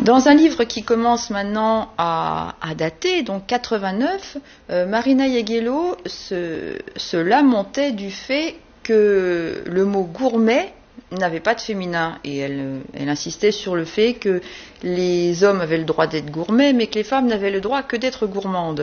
Dans un livre qui commence maintenant à dater, donc 89, Marina Jagiello se lamentait du fait que le mot gourmet n'avait pas de féminin, et elle insistait sur le fait que les hommes avaient le droit d'être gourmets, mais que les femmes n'avaient le droit que d'être gourmandes.